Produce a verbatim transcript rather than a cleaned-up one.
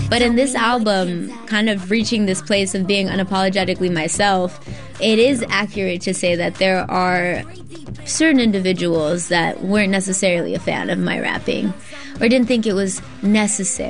But in this album, kind of reaching this place of being unapologetically myself, it is accurate to say that there are certain individuals that weren't necessarily a fan of my rapping or didn't think it was necessary.